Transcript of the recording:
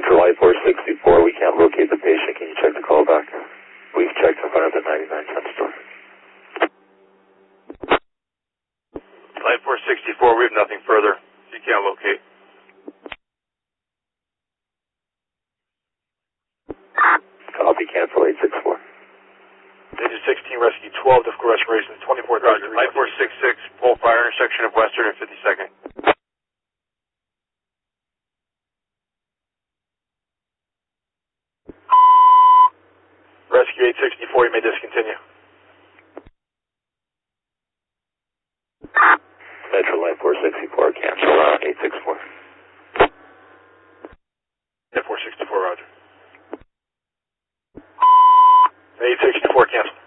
Metro Light 464, we can't locate the patient. Can you check the call back? We've checked in front of the 99-cent store. Light 464, we have nothing further. You can't locate. Copy, cancel 864. Digit 16, rescue 12, difficult respiration, 24th. Roger. Light 466, pole fire intersection of Western and 52nd. Rescue 864, you may discontinue. Metro Light 464, cancel 864. Yeah, 464, roger. 864, cancel.